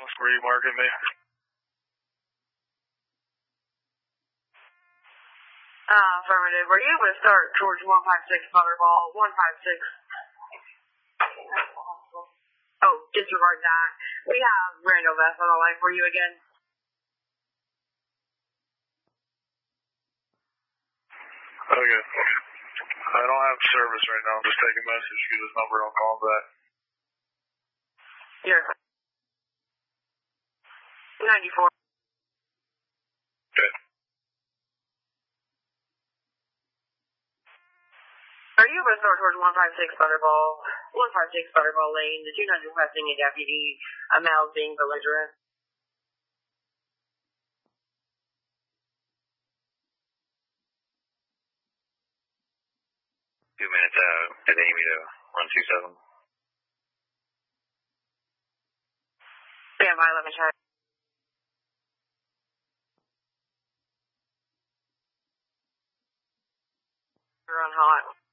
Where you marking me? Affirmative. Were you able to start towards 156 Butterball, 156? Oh, disregard that. We have Randall Vest on the line for you again. Okay. I don't have service right now. I'm just taking a message. Get his number and I'll call him back. Here. 94. Okay. Are you able to start towards 156 Butterball, 156 Butterball Lane? The 200 requesting a deputy, a male being belligerent. 2 minutes out. Did they need me to run 27? Stand by, let me check. You're on hot.